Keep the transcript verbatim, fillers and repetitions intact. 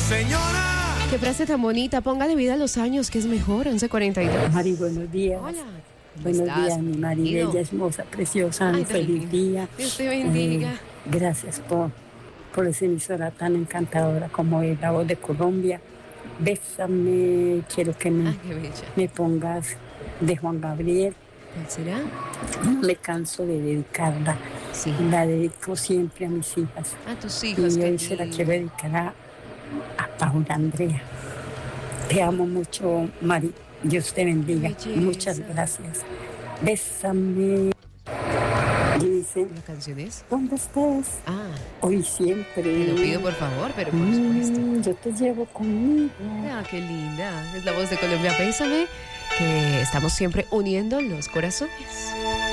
Señora. Qué frase tan bonita. Póngale vida a los años, que es mejor. once cuarenta y dos. Mari, buenos días. Hola. Buenos ¿Estás? días, mi Mari, Bienvenido. bella, hermosa, preciosa. Ay, Un tan feliz linda. día. Dios te bendiga. Eh, gracias por, por esa emisora tan encantadora como es La Voz de Colombia. Bésame, quiero que me, Ay, qué bella. me pongas de Juan Gabriel. ¿Cuál será? No me canso de dedicarla. Sí. La dedico siempre a mis hijas. A tus Y hijos, qué hoy se la lindo. quiero dedicar a, a Paula Andrea. Te amo mucho, Mari. Dios te bendiga. Belleza. Muchas gracias. Bésame. Dice, ¿La canción es? ¿dónde estés? Ah, Hoy siempre. te lo pido por favor, pero por supuesto. Mm, yo te llevo conmigo. Ah, qué linda. Es La Voz de Colombia. Bésame, que estamos siempre uniendo los corazones.